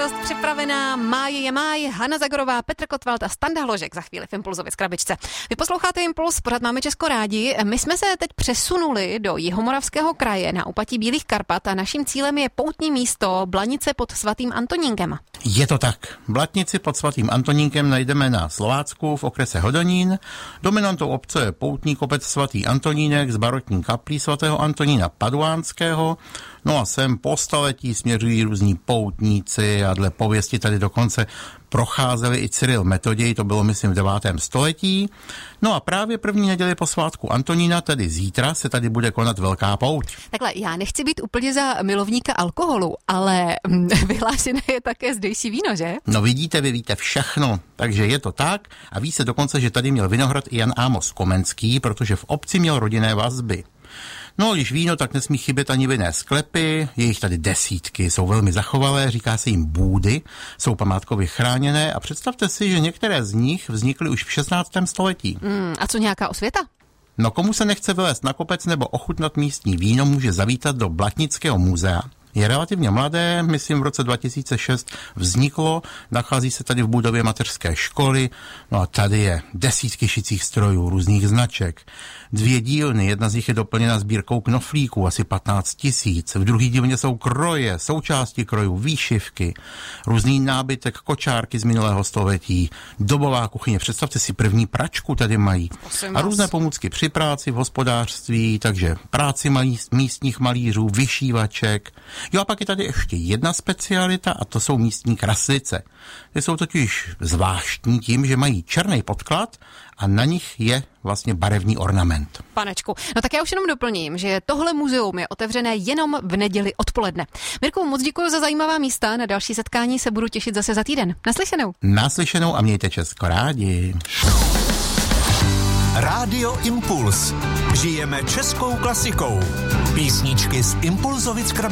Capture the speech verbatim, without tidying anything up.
záležitost připravená. Máj je máj, Hana Zagorová, Petr Kotwald a Standa Hložek za chvíli v Impulzově z krabičce. Vy posloucháte Impuls, pořád máme Česko rádi. My jsme se teď přesunuli do Jihomoravského kraje na úpatí Bílých Karpat a naším cílem je poutní místo Blanice pod svatým Antonínkem. Je to tak. Blatnici pod svatým Antonínkem najdeme na Slovácku v okrese Hodonín. Dominantou obce je poutní kopec svatý Antonínek s barokní kaplí svatého Antonína Paduánského. No a sem po staletí směřují různí poutníci a dle pověsti tady dokonce procházeli i Cyril Metoděj, to bylo myslím v devátém století. No a právě první neděli po svátku Antonína, tedy zítra, se tady bude konat velká pouť. Takhle, já nechci být úplně za milovníka alkoholu, ale vyhlášené je také zdejší víno, že? No vidíte, vy víte všechno, takže je to tak a ví se dokonce, že tady měl vinohrad i Jan Amos Komenský, protože v obci měl rodinné vazby. No, když víno, tak nesmí chybět ani vinné sklepy, je jich tady desítky, jsou velmi zachovalé, říká se jim bůdy, jsou památkově chráněné a představte si, že některé z nich vznikly už v šestnáctém století. Mm, a co nějaká osvěta? No, komu se nechce vylézt na kopec nebo ochutnat místní víno, může zavítat do Blatnického muzea. Je relativně mladé, myslím v roce dva tisíce šest vzniklo, nachází se tady v budově mateřské školy, no a tady je desítky šicích strojů, různých značek. Dvě dílny, jedna z nich je doplněna sbírkou knoflíků, asi patnáct tisíc. V druhé dílně jsou kroje, součásti krojů, výšivky, různý nábytek, kočárky z minulého století, dobová kuchyně. Představte si, první pračku tady mají. A různé pomůcky při práci, v hospodářství, takže práci mají místních malířů, vyšívaček. Jo a pak je tady ještě jedna specialita a to jsou místní kraslice. Ty jsou totiž zvláštní tím, že mají černý podklad a na nich je vlastně barevný ornament. Panečku, no tak já už jenom doplním, že tohle muzeum je otevřené jenom v neděli odpoledne. Mirku, moc děkuji za zajímavá místa, na další setkání se budu těšit zase za týden. Naslyšenou. Naslyšenou a mějte Česko rádi. Rádio Impuls. Žijeme českou klasikou. Písničky z Impulzovic krabičky.